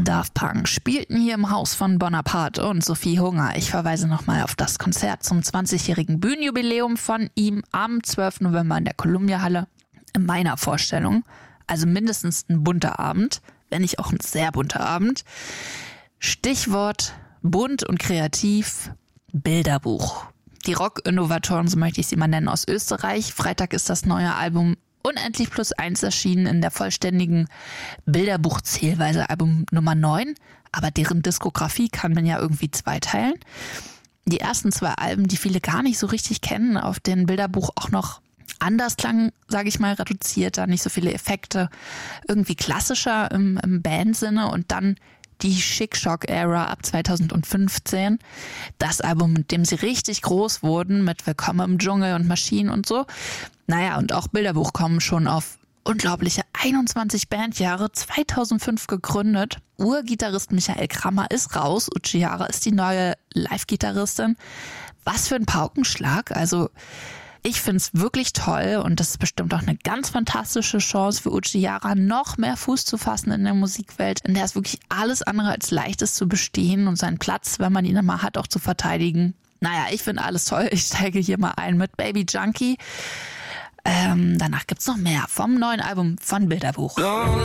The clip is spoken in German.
Daft Punk spielten hier im Haus von Bonaparte und Sophie Hunger. Ich verweise nochmal auf das Konzert zum 20-jährigen Bühnenjubiläum von ihm am 12. November in der Columbia-Halle. In meiner Vorstellung, also mindestens ein bunter Abend, wenn nicht auch ein sehr bunter Abend. Stichwort bunt und kreativ, Bilderbuch. Die Rock-Innovatoren, so möchte ich sie mal nennen, aus Österreich. Freitag ist das neue Album Unendlich +1 erschienen in der vollständigen Bilderbuch-Zählweise Album Nummer 9. Aber deren Diskografie kann man ja irgendwie zweiteilen. Die ersten 2 Alben, die viele gar nicht so richtig kennen, auf den Bilderbuch auch noch anders klang, sage ich mal, reduzierter, nicht so viele Effekte, irgendwie klassischer im Bandsinne und dann die Chic-Shock-Ära ab 2015. Das Album, mit dem sie richtig groß wurden, mit Willkommen im Dschungel und Maschinen und so. Naja, und auch Bilderbuch kommen schon auf unglaubliche 21 Bandjahre, 2005 gegründet. Urgitarrist Michael Krammer ist raus, Uchihara ist die neue Live-Gitarristin. Was für ein Paukenschlag, also ich finde es wirklich toll und das ist bestimmt auch eine ganz fantastische Chance für Uchihara, noch mehr Fuß zu fassen in der Musikwelt, in der es wirklich alles andere als leicht ist zu bestehen und seinen Platz, wenn man ihn immer hat, auch zu verteidigen. Naja, ich finde alles toll. Ich steige hier mal ein mit Baby Junkie. Danach gibt's noch mehr vom neuen Album von Bilderbuch.